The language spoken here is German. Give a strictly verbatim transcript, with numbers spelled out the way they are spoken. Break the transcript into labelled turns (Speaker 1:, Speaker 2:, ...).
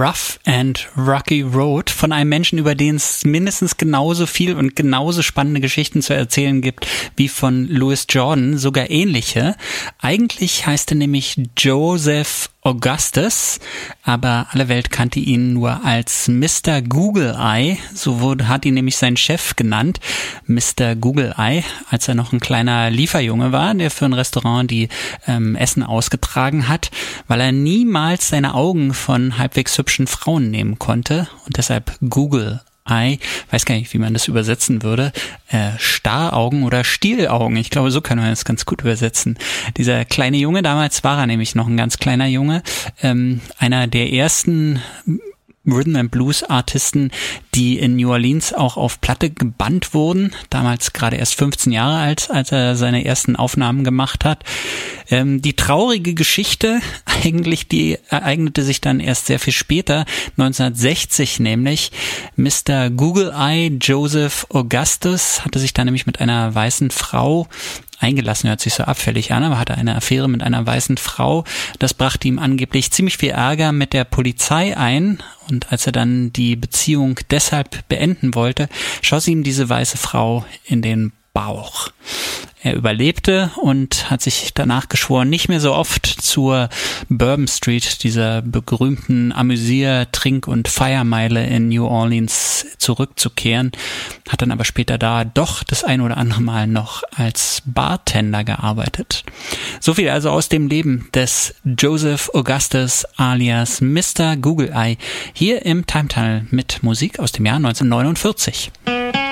Speaker 1: Rough and Rocky Road von einem Menschen, über den es mindestens genauso viel und genauso spannende Geschichten zu erzählen gibt wie von Louis Jordan, sogar ähnliche. Eigentlich heißt er nämlich Joseph Augustus, aber alle Welt kannte ihn nur als Mister Google Eye, so wurde, hat ihn nämlich sein Chef genannt, Mister Google Eye, als er noch ein kleiner Lieferjunge war, der für ein Restaurant die ähm, Essen ausgetragen hat, weil er niemals seine Augen von halbwegs hübschen Frauen nehmen konnte und deshalb Google Eye, weiß gar nicht, wie man das übersetzen würde, äh, Starraugen oder Stielaugen, ich glaube, so kann man das ganz gut übersetzen. Dieser kleine Junge, damals war er nämlich noch ein ganz kleiner Junge, ähm, einer der ersten Rhythm and Blues Artisten, die in New Orleans auch auf Platte gebannt wurden, damals gerade erst fünfzehn Jahre alt, als er seine ersten Aufnahmen gemacht hat. Ähm, die traurige Geschichte eigentlich, die ereignete sich dann erst sehr viel später, neunzehnhundertsechzig nämlich. Mister Google Eye Joseph Augustus hatte sich dann nämlich mit einer weißen Frau eingelassen, hört sich so abfällig an, aber hatte eine Affäre mit einer weißen Frau. Das brachte ihm angeblich ziemlich viel Ärger mit der Polizei ein und als er dann die Beziehung deshalb beenden wollte, schoss ihm diese weiße Frau in den Bauch. Er überlebte und hat sich danach geschworen, nicht mehr so oft zur Bourbon Street, dieser berühmten Amüsier-, Trink- und Feiermeile in New Orleans zurückzukehren, hat dann aber später da doch das ein oder andere Mal noch als Bartender gearbeitet. So viel also aus dem Leben des Joseph Augustus alias Mister Google Eye hier im Time Tunnel mit Musik aus dem Jahr neunzehnhundertneunundvierzig.